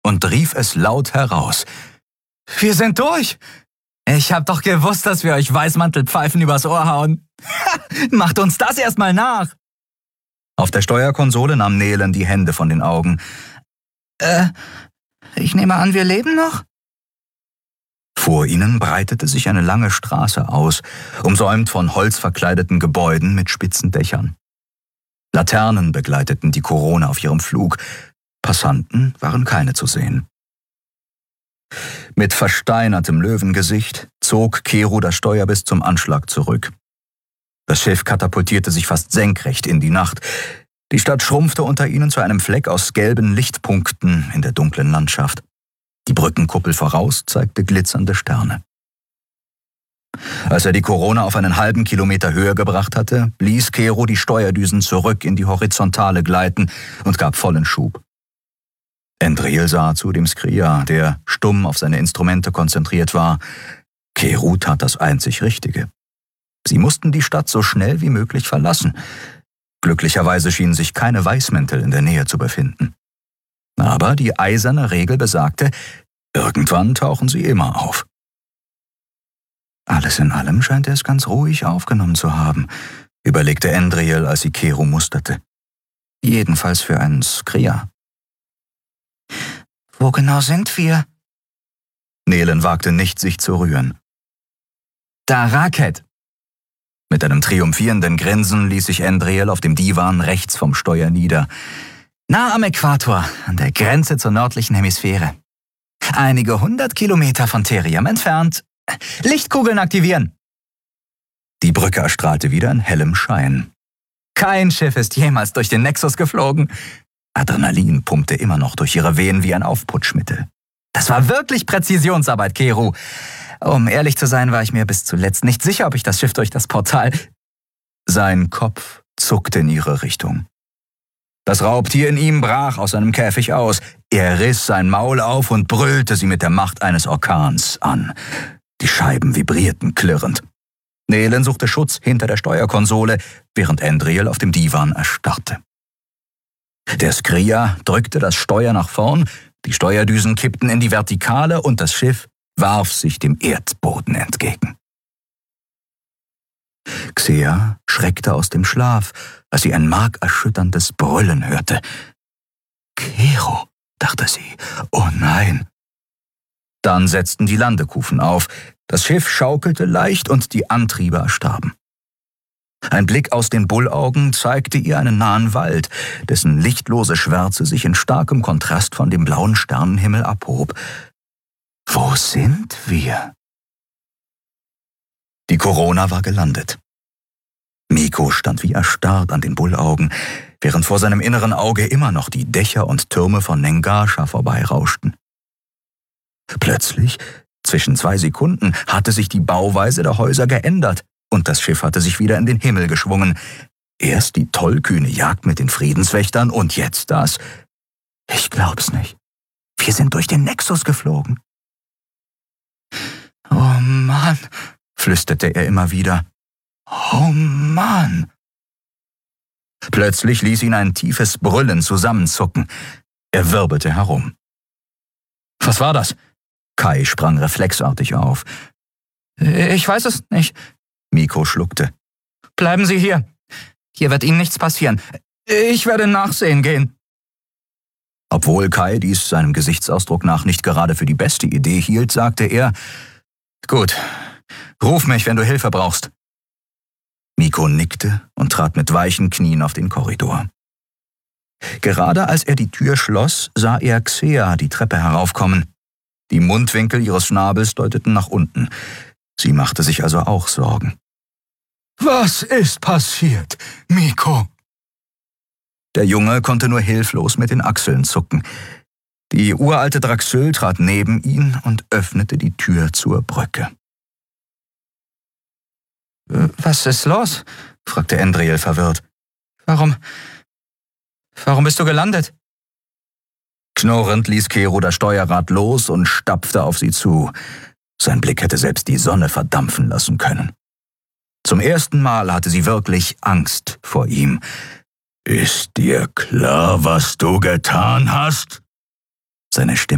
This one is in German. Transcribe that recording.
und rief es laut heraus. »Wir sind durch! Ich hab doch gewusst, dass wir euch Weißmantelpfeifen übers Ohr hauen. Macht uns das erstmal nach!« Auf der Steuerkonsole nahm Nelen die Hände von den Augen. Ich nehme an, wir leben noch?« Vor ihnen breitete sich eine lange Straße aus, umsäumt von holzverkleideten Gebäuden mit spitzen Dächern. Laternen begleiteten die Korona auf ihrem Flug. Passanten waren keine zu sehen. Mit versteinertem Löwengesicht zog Kero das Steuer bis zum Anschlag zurück. Das Schiff katapultierte sich fast senkrecht in die Nacht. Die Stadt schrumpfte unter ihnen zu einem Fleck aus gelben Lichtpunkten in der dunklen Landschaft. Die Brückenkuppel voraus zeigte glitzernde Sterne. Als er die Korona auf einen halben Kilometer Höhe gebracht hatte, ließ Kero die Steuerdüsen zurück in die Horizontale gleiten und gab vollen Schub. Endril sah zu dem Skria, der stumm auf seine Instrumente konzentriert war. Kero tat das einzig Richtige. Sie mussten die Stadt so schnell wie möglich verlassen. Glücklicherweise schienen sich keine Weißmäntel in der Nähe zu befinden. Aber die eiserne Regel besagte, irgendwann tauchen sie immer auf. Alles in allem scheint er es ganz ruhig aufgenommen zu haben, überlegte Endril, als sie Kero musterte. Jedenfalls für einen Skria. »Wo genau sind wir?« Nelen wagte nicht, sich zu rühren. »Da Raket!« Mit einem triumphierenden Grinsen ließ sich Endril auf dem Divan rechts vom Steuer nieder. »Nah am Äquator, an der Grenze zur nördlichen Hemisphäre. Einige 100 Kilometer von Theriam entfernt. Lichtkugeln aktivieren!« Die Brücke erstrahlte wieder in hellem Schein. Kein Schiff ist jemals durch den Nexus geflogen. Adrenalin pumpte immer noch durch ihre Venen wie ein Aufputschmittel. Das war wirklich Präzisionsarbeit, Kero. Um ehrlich zu sein, war ich mir bis zuletzt nicht sicher, ob ich das Schiff durch das Portal... Sein Kopf zuckte in ihre Richtung. Das Raubtier in ihm brach aus seinem Käfig aus. Er riss sein Maul auf und brüllte sie mit der Macht eines Orkans an. Die Scheiben vibrierten klirrend. Nelen suchte Schutz hinter der Steuerkonsole, während Endril auf dem Divan erstarrte. Der Skria drückte das Steuer nach vorn, die Steuerdüsen kippten in die Vertikale und das Schiff warf sich dem Erdboden entgegen. Xea schreckte aus dem Schlaf, als sie ein markerschütterndes Brüllen hörte. »Kero«, dachte sie, »oh nein!« Dann setzten die Landekufen auf, das Schiff schaukelte leicht und die Antriebe erstarben. Ein Blick aus den Bullaugen zeigte ihr einen nahen Wald, dessen lichtlose Schwärze sich in starkem Kontrast von dem blauen Sternenhimmel abhob. »Wo sind wir?« Die Korona war gelandet. Mikko stand wie erstarrt an den Bullaugen, während vor seinem inneren Auge immer noch die Dächer und Türme von Nengascha vorbeirauschten. Plötzlich, zwischen 2 Sekunden, hatte sich die Bauweise der Häuser geändert und das Schiff hatte sich wieder in den Himmel geschwungen. Erst die tollkühne Jagd mit den Friedenswächtern und jetzt das. Ich glaub's nicht. Wir sind durch den Nexus geflogen. »Oh Mann«, flüsterte er immer wieder. »Oh Mann!« Plötzlich ließ ihn ein tiefes Brüllen zusammenzucken. Er wirbelte herum. »Was war das?« Kai sprang reflexartig auf. »Ich weiß es nicht«, Mikko schluckte. »Bleiben Sie hier. Hier wird Ihnen nichts passieren. Ich werde nachsehen gehen.« Obwohl Kai dies seinem Gesichtsausdruck nach nicht gerade für die beste Idee hielt, sagte er, »Gut, ruf mich, wenn du Hilfe brauchst.« Mikko nickte und trat mit weichen Knien auf den Korridor. Gerade als er die Tür schloss, sah er Xea die Treppe heraufkommen. Die Mundwinkel ihres Schnabels deuteten nach unten. Sie machte sich also auch Sorgen. »Was ist passiert, Mikko?« Der Junge konnte nur hilflos mit den Achseln zucken. Die uralte Draxyl trat neben ihn und öffnete die Tür zur Brücke. »Was ist los?« fragte Endril verwirrt. »Warum bist du gelandet?« Knurrend ließ Kero das Steuerrad los und stapfte auf sie zu. Sein Blick hätte selbst die Sonne verdampfen lassen können. Zum ersten Mal hatte sie wirklich Angst vor ihm. »Ist dir klar, was du getan hast?« Seine Stimme